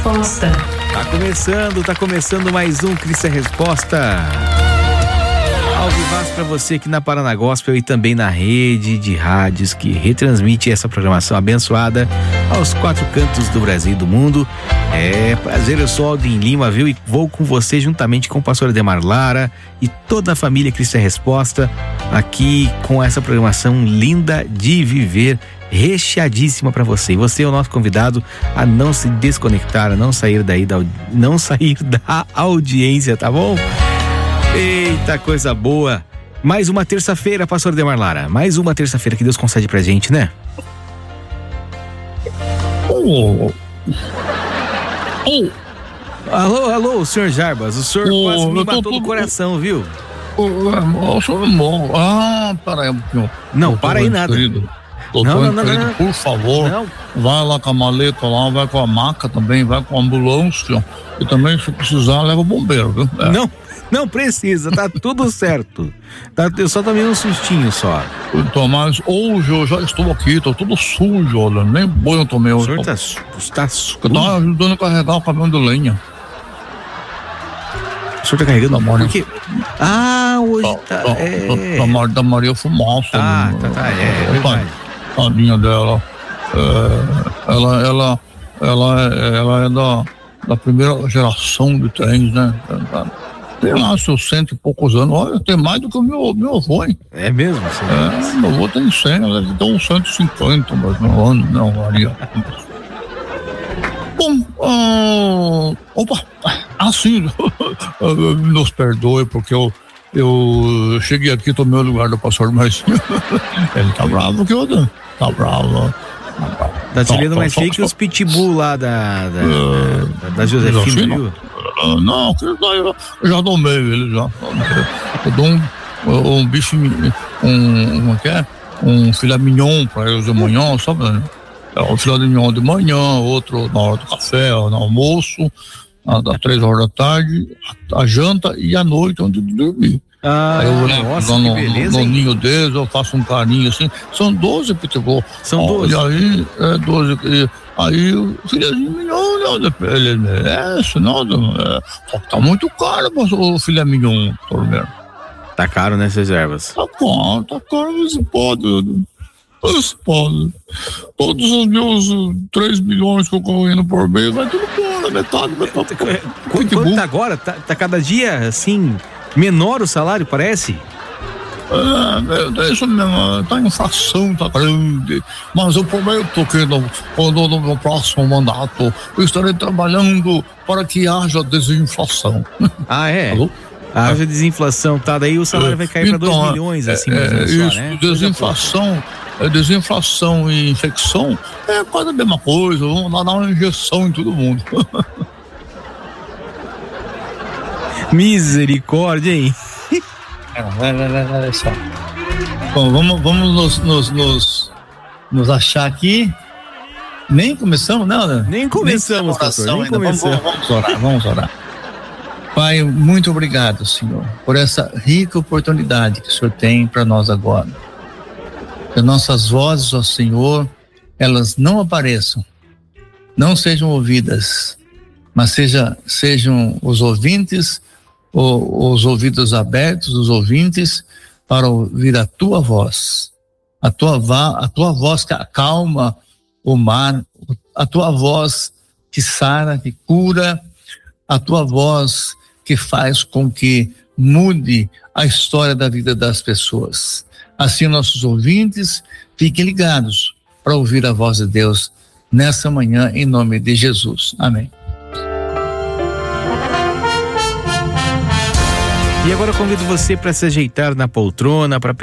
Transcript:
Resposta. Tá começando mais um Cristo é Resposta. Ao vivaço para você aqui na Paraná Gospel e também na rede de rádios que retransmite essa programação abençoada aos 4 cantos do Brasil e do mundo. É prazer, eu sou Aldin Lima, viu? E vou com você juntamente com o pastor Ademar Lara e toda a família Cristo é Resposta aqui com essa programação linda de viver, recheadíssima para você. E você é o nosso convidado a não se desconectar, a não sair da audiência, tá bom? Eita, coisa boa. Mais uma terça-feira, pastor Ademar Lara. Mais uma terça-feira que Deus concede pra gente, né? Alô, senhor Jarbas. O senhor quase me matou no coração, viu? O senhor não. Para aí um pouquinho. Não, para aí nada. Doutor, não. Por favor, não. Vai lá com a maleta lá, vai com a maca também, vai com a ambulância e também, se precisar, leva o bombeiro, viu? Não precisa, tá tudo certo. Eu só tomei um sustinho só. Então, mas hoje eu já estou aqui, tô tudo sujo, olha, nem banho eu tomei. O senhor tá sujo? Eu tava ajudando a carregar o caminhão de lenha. O senhor tá carregando? Por quê? Hoje tá... Da Maria Fumaça. É verdade. Tadinha dela. Ela é da primeira geração de trens, né? Tem lá seus 100 e poucos anos. Olha, tem mais do que o meu avô, hein? É mesmo? Meu avô tem 100, ela deve ter uns 150, mas não, Maria. Bom, sim, nos perdoe, porque eu cheguei aqui, tomei o lugar do pastor Marcinho. Ele tá bravo que eu tá bravo. Tá te vendo mais feio que os pitbull lá da Josefina, viu? Não, eu já domei ele já. Eu dou um bicho, um filé mignon pra eles de manhã, sabe? Um filé mignon de manhã, outro na hora do café, no almoço, às 3 horas da tarde, a janta e à noite onde dormir. Aí eu levo no ninho deles, eu faço um carinho assim. São 12 pitbull. São 12? E aí, 12. Aí o filhozinho mignon, ele merece, só que tá muito caro o filé mignon, Tormento. Tá caro, né, essas ervas? Tá caro, mas pode. Todos os meus 3 milhões que eu ganho por mês vai tudo embora, metade. Quanto tá agora? Tá cada dia, assim, menor o salário, parece? É isso mesmo, tá inflação, tá grande, mas eu prometo que no meu próximo mandato eu estarei trabalhando para que haja desinflação. É? Alô? Haja desinflação, tá, daí o salário vai cair para 2 milhões, assim, mais ou menos isso, só, né? Desinflação e infecção é quase a mesma coisa, vamos lá dar uma injeção em todo mundo. Misericórdia, hein? Vai só. Bom, vamos nos achar aqui. Nem começamos, não, né? Nem começamos, pastor, nem começamos. Vamos orar. Pai, muito obrigado, Senhor, por essa rica oportunidade que o Senhor tem para nós agora. Que nossas vozes, ó Senhor, elas não apareçam, não sejam ouvidas, mas sejam os ouvintes, os ouvidos abertos dos ouvintes para ouvir a tua voz, a tua voz que acalma o mar, a tua voz que sara, que cura, a tua voz que faz com que mude a história da vida das pessoas. Assim, nossos ouvintes fiquem ligados para ouvir a voz de Deus nessa manhã, em nome de Jesus. Amém. E agora eu convido você para se ajeitar na poltrona, para